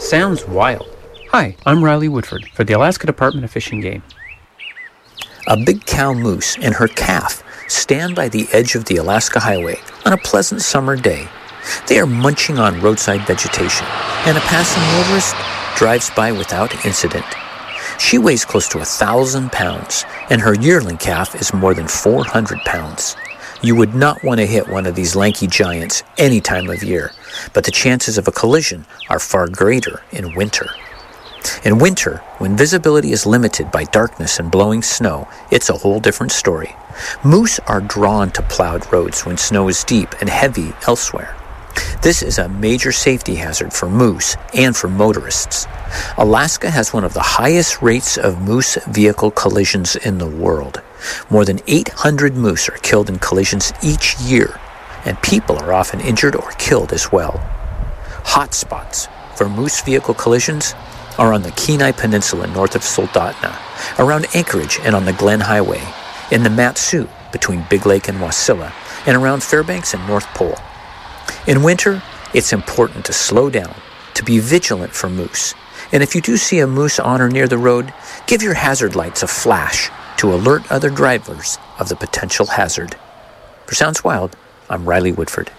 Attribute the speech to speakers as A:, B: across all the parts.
A: sounds wild. Hi, I'm Riley Woodford for the Alaska Department of Fish and Game.
B: A big cow moose and her calf stand by the edge of the Alaska Highway on a pleasant summer day. They are munching on roadside vegetation, and a passing motorist drives by without incident. She weighs close to 1,000 pounds, and her yearling calf is more than 400 pounds. You would not want to hit one of these lanky giants any time of year, but the chances of a collision are far greater in winter. In winter, when visibility is limited by darkness and blowing snow, it's a whole different story. Moose are drawn to plowed roads when snow is deep and heavy elsewhere. This is a major safety hazard for moose and for motorists. Alaska has one of the highest rates of moose vehicle collisions in the world. More than 800 moose are killed in collisions each year, and people are often injured or killed as well. Hotspots for moose vehicle collisions are on the Kenai Peninsula north of Soldotna, around Anchorage and on the Glen Highway, in the Mat-Su between Big Lake and Wasilla, and around Fairbanks and North Pole. In winter, it's important to slow down, to be vigilant for moose, and if you do see a moose on or near the road, give your hazard lights a flash to alert other drivers of the potential hazard. For Sounds Wild, I'm Riley Woodford.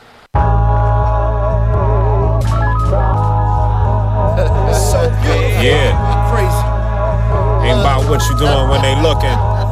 C: Yeah. Crazy. Ain't about what you doing when they looking.